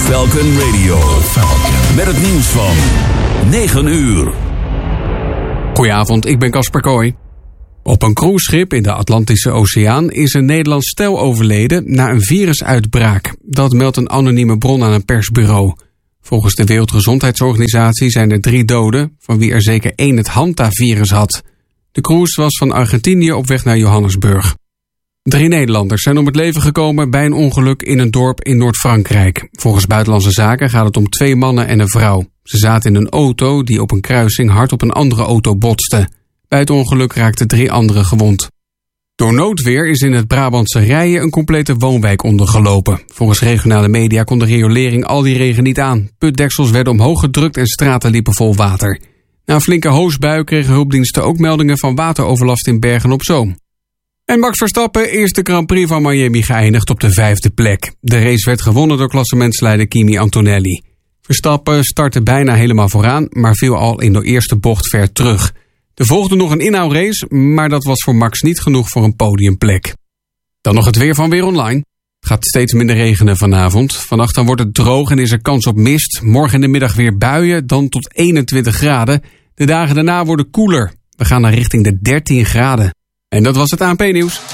Falcon Radio. Met het nieuws van 9 uur. Goedenavond, ik ben Casper Kooi. Op een cruiseschip in de Atlantische Oceaan is een Nederlands stel overleden na een virusuitbraak. Dat meldt een anonieme bron aan een persbureau. Volgens de Wereldgezondheidsorganisatie zijn er 3 doden, van wie er zeker 1 het Hanta-virus had. De cruise was van Argentinië op weg naar Johannesburg. 3 Nederlanders zijn om het leven gekomen bij een ongeluk in een dorp in Noord-Frankrijk. Volgens Buitenlandse Zaken gaat het om 2 mannen en een vrouw. Ze zaten in een auto die op een kruising hard op een andere auto botste. Bij het ongeluk raakten 3 anderen gewond. Door noodweer is in het Brabantse Rijen een complete woonwijk ondergelopen. Volgens regionale media kon de riolering al die regen niet aan. Putdeksels werden omhoog gedrukt en straten liepen vol water. Na een flinke hoosbui kregen hulpdiensten ook meldingen van wateroverlast in Bergen-op-Zoom. En Max Verstappen is de Grand Prix van Miami geëindigd op de 5e plek. De race werd gewonnen door klassementsleider Kimi Antonelli. Verstappen startte bijna helemaal vooraan, maar viel al in de eerste bocht ver terug. Er volgde nog een inhoudrace, maar dat was voor Max niet genoeg voor een podiumplek. Dan nog het weer van Weer Online. Het gaat steeds minder regenen vanavond. Vannacht dan wordt het droog en is er kans op mist. Morgen in de middag weer buien, dan tot 21 graden. De dagen daarna worden koeler. We gaan naar richting de 13 graden. En dat was het ANP-nieuws.